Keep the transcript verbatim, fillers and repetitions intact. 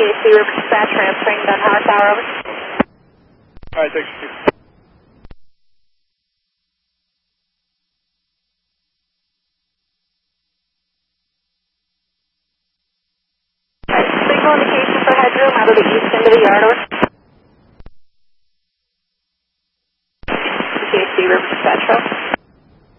Whiskey eight two, River Dispatch, transferring down Howard Tower, over. Alright, thanks. Signal indication for headroom out of the east end of the yard, over.